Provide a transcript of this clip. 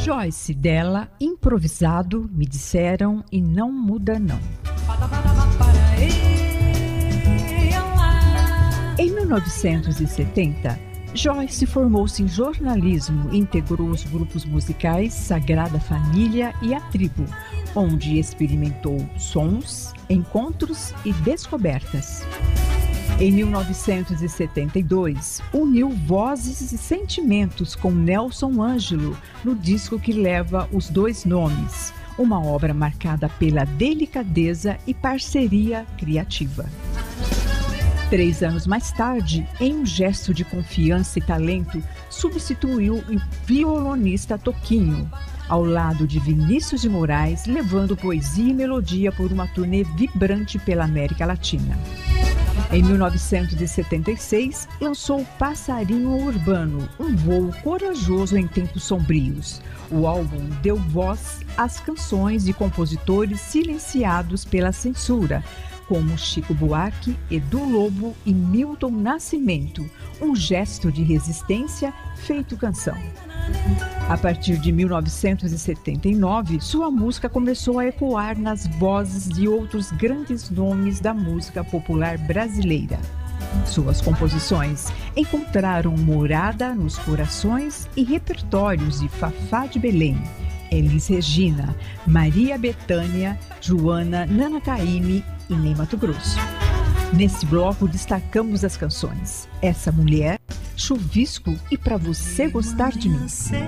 Joyce, dela, improvisado, me disseram e não muda não. Em 1970, Joyce formou-se em jornalismo e integrou os grupos musicais Sagrada Família e A Tribo, onde experimentou sons, encontros e descobertas. Em 1972, uniu vozes e sentimentos com Nelson Ângelo no disco que leva os dois nomes, uma obra marcada pela delicadeza e parceria criativa. 3 anos mais tarde, em um gesto de confiança e talento, substituiu o violonista Toquinho, ao lado de Vinícius de Moraes, levando poesia e melodia por uma turnê vibrante pela América Latina. Em 1976, lançou Passarinho Urbano, um voo corajoso em tempos sombrios. O álbum deu voz às canções de compositores silenciados pela censura, como Chico Buarque, Edu Lobo e Milton Nascimento, um gesto de resistência feito canção. A partir de 1979, sua música começou a ecoar nas vozes de outros grandes nomes da música popular brasileira. Suas composições encontraram morada nos corações e repertórios de Fafá de Belém, Elis Regina, Maria Bethânia, Joana, Nana Caymmi e Ney Matogrosso. Nesse bloco destacamos as canções Essa Mulher, Chuvisco e Pra Você Gostar de Mim.